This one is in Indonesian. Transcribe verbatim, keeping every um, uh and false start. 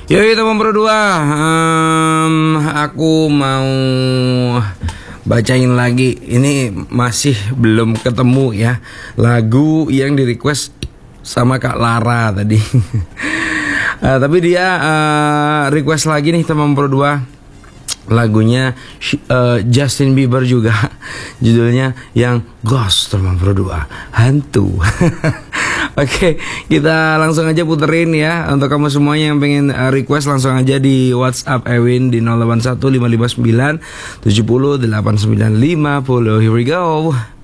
Yoi teman berdua, um, aku mau bacain lagi. Ini masih belum ketemu ya lagu yang di request sama Kak Lara tadi. uh, Tapi dia uh, request lagi nih teman berdua. Lagunya uh, Justin Bieber juga. Judulnya yang Ghost teman berdua, hantu. Oke, kita langsung aja puterin ya. Untuk kamu semuanya yang pengen request, langsung aja di WhatsApp Ewin di nol delapan satu lima lima sembilan tujuh nol delapan sembilan lima nol. Here we go.